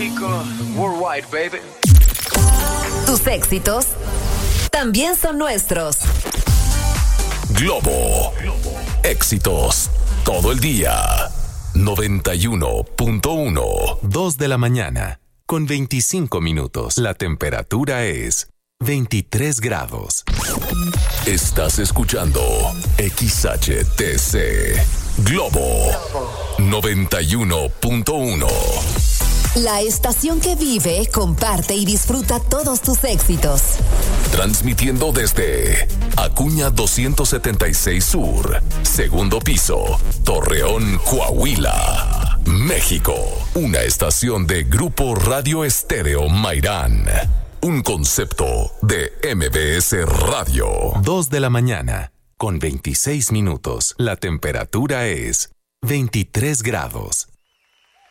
México, worldwide, baby. Tus éxitos también son nuestros. Globo. Éxitos todo el día. 91.1. 2 de la mañana. Con 25 minutos. La temperatura es 23 grados. Estás escuchando XHTC. Globo 91.1. La estación que vive, comparte y disfruta todos tus éxitos. Transmitiendo desde Acuña 276 Sur, segundo piso, Torreón, Coahuila, México. Una estación de Grupo Radio Estéreo Mairán. Un concepto de MBS Radio. 2 de la mañana, con 26 minutos. La temperatura es 23 grados.